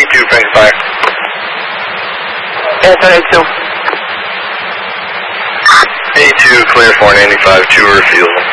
A2, Frank Fire. Answer A2. A2, clear 495, 2 refuel.